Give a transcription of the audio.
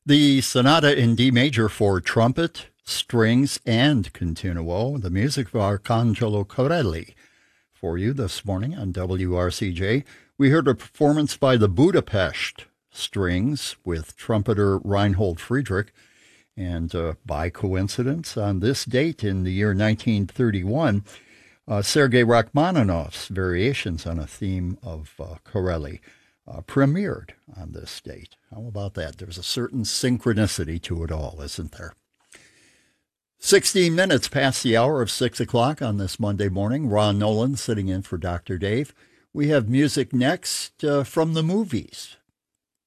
The Sonata in D major for trumpet, strings, and continuo, the music of Arcangelo Corelli. For you this morning on WRCJ, we heard a performance by the Budapest Strings with trumpeter Reinhold Friedrich. And by coincidence, on this date in the year 1931, Sergei Rachmaninoff's Variations on a Theme of Corelli premiered on this date. How about that? There's a certain synchronicity to it all, isn't there? 16 minutes past the hour of 6 o'clock on this Monday morning. Ron Nolan sitting in for Dr. Dave. We have music next from the movies.